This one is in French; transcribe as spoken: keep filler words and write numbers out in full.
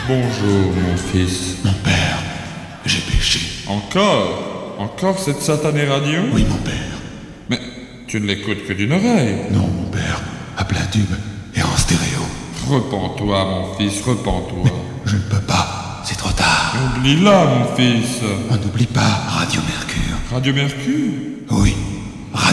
Bonjour, mon fils. Mon père, j'ai péché. Encore Encore cette satanée radio? Oui, mon père. Mais tu ne l'écoutes que d'une oreille. Non, mon père, à plein tube et en stéréo. Repens-toi, mon fils, repens-toi. Je ne peux pas, c'est trop tard. Oublie-la, mon fils. On n'oublie pas Radio Mercure. Radio Mercure? Oui,